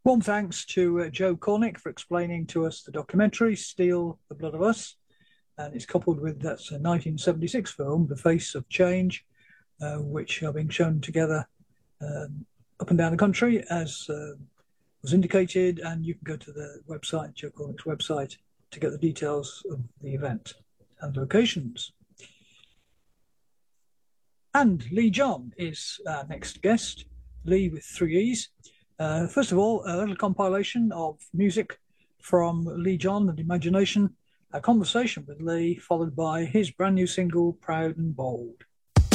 Warm thanks to Joe Cornick for explaining to us the documentary Steal the Blood of Us. And it's coupled with that's a 1976 film, The Face of Change, which are being shown together up and down the country as was indicated. And you can go to the website, Joe Cornick's website, to get the details of the event and locations. And Lee John is our next guest, Lee with three E's. First of all, a little compilation of music from Lee John and Imagination, a conversation with Lee, followed by his brand new single, Proud and Bold.